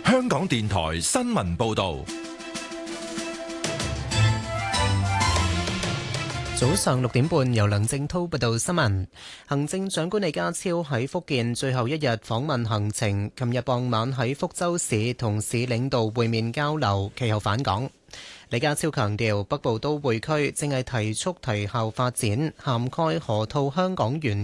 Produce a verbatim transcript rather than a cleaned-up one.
香港電台新聞報道。 早上六點半，由梁正濤報道新聞。行政長官李家超喺福建最後一日訪問行程，琴日傍晚喺福州市同市領導會面交流，其後返港。李家超強調，北部都會區正係提速提效發展，涵蓋河套香港園